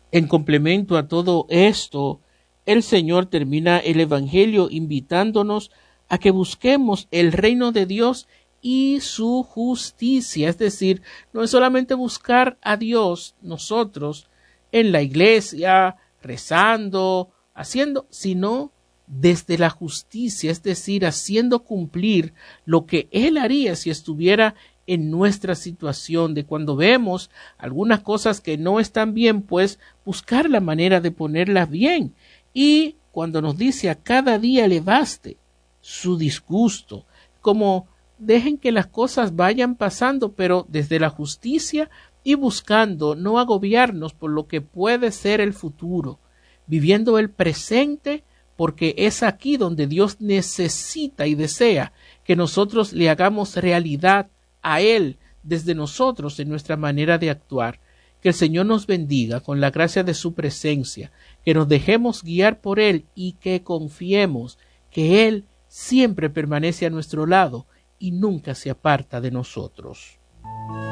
En complemento a todo esto, el Señor termina el Evangelio invitándonos a que busquemos el reino de Dios y su justicia. Es decir, no es solamente buscar a Dios nosotros en la iglesia, rezando, haciendo, sino desde la justicia, es decir, haciendo cumplir lo que Él haría si estuviera en nuestra situación, de cuando vemos algunas cosas que no están bien, pues buscar la manera de ponerlas bien. Y cuando nos dice a cada día le baste su disgusto, como dejen que las cosas vayan pasando, pero desde la justicia y buscando no agobiarnos por lo que puede ser el futuro, viviendo el presente, porque es aquí donde Dios necesita y desea que nosotros le hagamos realidad a Él desde nosotros en nuestra manera de actuar. Que el Señor nos bendiga con la gracia de su presencia, que nos dejemos guiar por Él y que confiemos que Él siempre permanece a nuestro lado y nunca se aparta de nosotros.